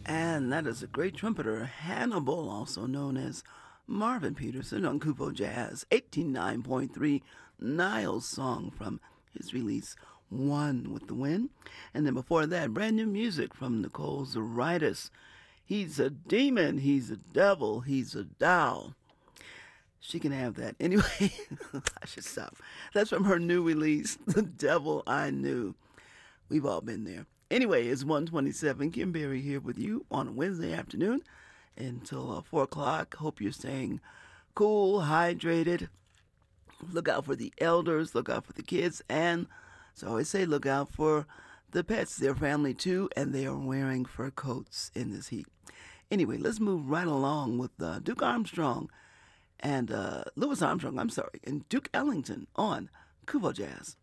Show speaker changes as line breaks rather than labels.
And that is a great trumpeter, Hannibal, also known as Marvin Peterson on Kupo Jazz, 89.3 Niles song from his release One with the Wind. And then before that, brand new music from Nicole Zaritis. He's a demon, he's a devil, he's a doll. She can have that. Anyway, I should stop. That's from her new release, The Devil I Knew. We've all been there. Anyway, it's 1:27. Kim Berry here with you on a Wednesday afternoon until 4 o'clock. Hope you're staying cool, hydrated. Look out for the elders, look out for the kids, and so I always say look out for the pets. They're family too, and they are wearing fur coats in this heat. Anyway, let's move right along with Duke Armstrong and Louis Armstrong, and Duke Ellington on Kubo Jazz.